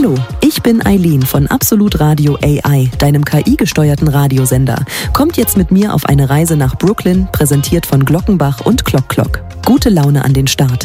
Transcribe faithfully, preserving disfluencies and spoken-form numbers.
Hallo, ich bin Eileen von Absolut Radio A I, deinem K I-gesteuerten Radiosender. Kommt jetzt mit mir auf eine Reise nach Brooklyn, präsentiert von Glockenbach und Clock Clock. Gute Laune an den Start.